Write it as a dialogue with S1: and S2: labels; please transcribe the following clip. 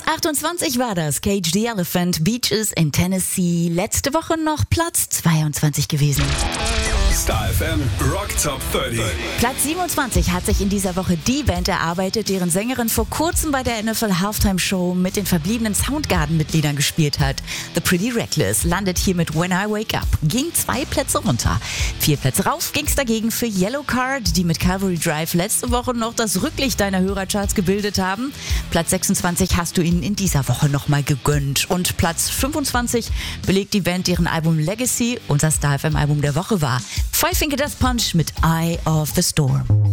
S1: 28 war das. Cage the Elephant, Beaches in Tennessee. Letzte Woche noch Platz 22 gewesen.
S2: Star FM Rock Top 30.
S1: Platz 27 hat sich in dieser Woche die Band erarbeitet, deren Sängerin vor kurzem bei der NFL Halftime Show mit den verbliebenen Soundgarden-Mitgliedern gespielt hat. The Pretty Reckless landet hier mit When I Wake Up, ging 2 Plätze runter. 4 Plätze rauf ging's dagegen für Yellowcard, die mit Calvary Drive letzte Woche noch das Rücklicht deiner Hörercharts gebildet haben. Platz 26 hast du ihnen in dieser Woche nochmal gegönnt. Und Platz 25 belegt die Band, deren Album Legacy unser Star FM Album der Woche war. Five Finger Death Punch mit Eye of the Storm.